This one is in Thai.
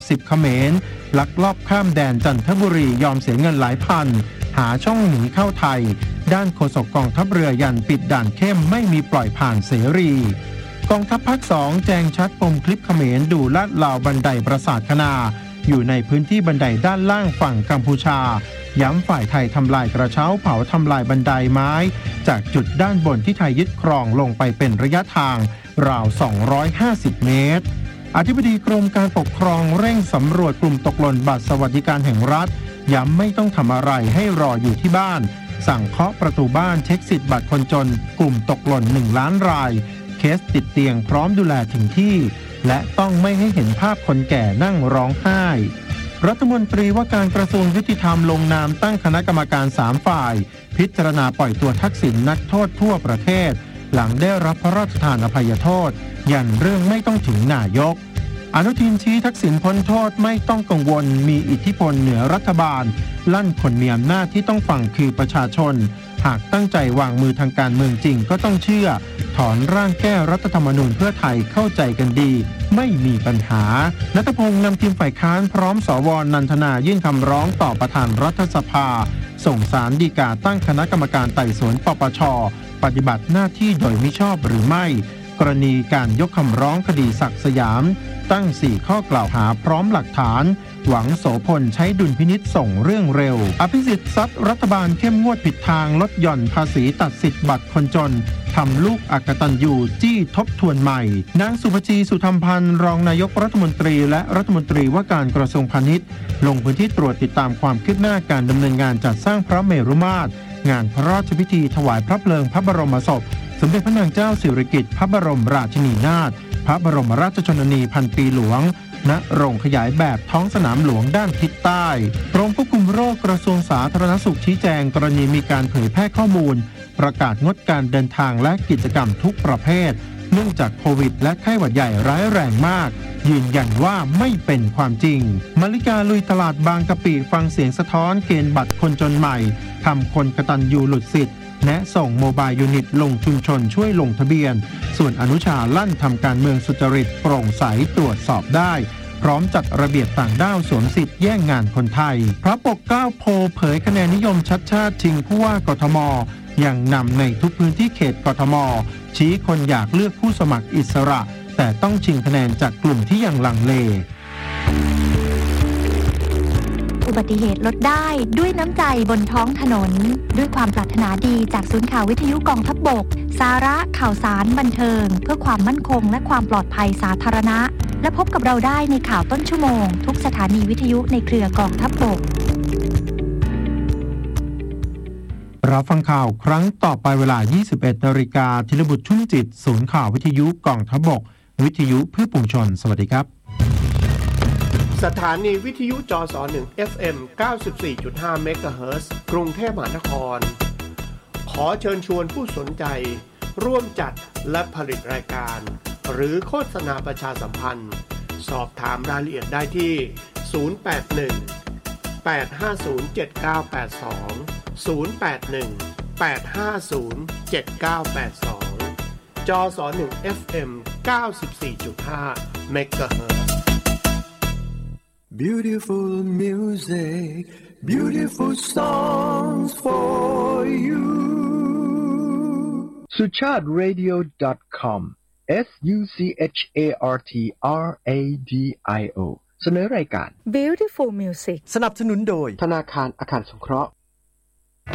60เขมรลักลอบข้ามแดนจันทบุรียอมเสียเงินหลายพันหาช่องหนีเข้าไทยด้านโฆษกกองทัพเรือยันปิดด่านเข้มไม่มีปล่อยผ่านเสรีกองทัพภาค2แจงชัดปมคลิปเขมรดูลาดลาวบันไดปราสาทคณาอยู่ในพื้นที่บันไดด้านล่างฝั่งกัมพูชาย้ำฝ่ายไทยทำลายกระเช้าเผาทำลายบันไดไม้จากจุดด้านบนที่ไทยยึดครองลงไปเป็นระยะทางราว250เมตรอธิบดีกรมการปกครองเร่งสำรวจกลุ่มตกหล่นบัตรสวัสดิการแห่งรัฐย้ำไม่ต้องทำอะไรให้รออยู่ที่บ้านสั่งเคาะประตูบ้านเช็คสิทธิ์บัตรคนจนกลุ่มตกหล่น1 ล้านรายเคสติดเตียงพร้อมดูแลถึงที่และต้องไม่ให้เห็นภาพคนแก่นั่งร้องไห้รัฐมนตรีว่าการกระทรวงยุติธรรมลงนามตั้งคณะกรรมการ3ฝ่ายพิจารณาปล่อยตัวทักษิณนักโทษทั่วประเทศหลังได้รับพระราชทานอภัยโทษยันเรื่องไม่ต้องถึงนายกอนุทินชี้ทักษิณพ้นโทษไม่ต้องกังวลมีอิทธิพลเหนือรัฐบาลลั่นคนมีอำนาจที่ต้องฟังคือประชาชนหากตั้งใจวางมือทางการเมืองจริงก็ต้องเชื่อถอนร่างแก้รัฐธรรมนูญเพื่อไทยเข้าใจกันดีไม่มีปัญหาณัฐพงษ์นำทีมฝ่ายค้านพร้อมสว.นันทนายื่นคำร้องต่อประธานรัฐสภาส่งศาลฎีกาตั้งคณะกรรมการไต่สวนปปช.ปฏิบัติหน้าที่โดยมิชอบหรือไม่กรณีการยกคำร้องคดีศักดิ์สยามตั้ง4ข้อกล่าวหาพร้อมหลักฐานหวังโสพลใช้ดุลพินิจส่งเรื่องเร็วอภิสิทธิ์ซัดรัฐบาลเข้มงวดผิดทางลดหย่อนภาษีตัดสิทธิ์บัตรคนจนทำลูกอกตัญญูจี้ทบทวนใหม่นางสุภจีสุธรรมพันธ์รองนายกรัฐมนตรีและรัฐมนตรีว่าการกระทรวงพาณิชย์ลงพื้นที่ตรวจติดตามความคืบหน้าการดำเนินงานจัดสร้างพระเมรุมาตรงานพระราชพิธีถวายพระเพลิงพระบรมศพสมเด็จพระนางเจ้าสิริกิติ์พระบรมราชินีนาถพระบรมราชชนนีพันปีหลวงณโรงขยายแบบท้องสนามหลวงด้านทิศใต้กรมควบคุมโรคกระทรวงสาธารณสุขชี้แจงกรณีมีการเผยแพร่ข้อมูลประกาศงดการเดินทางและกิจกรรมทุกประเภทเนื่องจากโควิดและไข้หวัดใหญ่ร้ายแรงมากยืนยันว่าไม่เป็นความจริงมาริกาลุยตลาดบางกะปิฟังเสียงสะท้อนเกณฑ์บัตรคนจนใหม่ทำคนกตัญญูหลุดสิทธิ์แนะส่งโมบายยูนิตลงชุมชนช่วยลงทะเบียนส่วนอนุชาลั่นทำการเมืองสุจริตโปร่งใสตรวจสอบได้พร้อมจัดระเบียบต่างด้าวสวมสิทธิ์แย่งงานคนไทยพระปกเกล้าโพเผยคะแนนนิยมชัดชาติชิงผู้ว่ากทมยังนำในทุกพื้นที่เขตกทมชี้คนอยากเลือกผู้สมัครอิสระแต่ต้องชิงคะแนนจากกลุ่มที่ยังลังเลอุบัติเหตุลดได้ด้วยน้ำใจบนท้องถนนด้วยความปรารถนาดีจากศูนย์ข่าววิทยุกองทัพบกสาระข่าวสารบันเทิงเพื่อความมั่นคงและความปลอดภัยสาธารณะและพบกับเราได้ในข่าวต้นชั่วโมงทุกสถานีวิทยุในเครือกองทัพบกรับฟังข่าวครั้งต่อไปเวลา 21:00 น.ธีรบุตรชุ่มจิตศูนย์ข่าววิทยุกองทัพบกวิทยุเพื่อปวงชนสวัสดีครับสถานีวิทยุจส1 FM 94.5 เมกะเฮิรตซ์กรุงเทพมหานครขอเชิญชวนผู้สนใจร่วมจัดและผลิตรายการหรือโฆษณาประชาสัมพันธ์สอบถามรายละเอียดได้ที่081 850 7982 081 850 7982จส1 FM 94.5 เมกะเฮิรตซ์ Beautiful music, beautiful songs for you. suchadradio.com suchartradio เสนอรายการ Beautiful Music สนับสนุนโดยธนาคารอาคารสงเคราะห์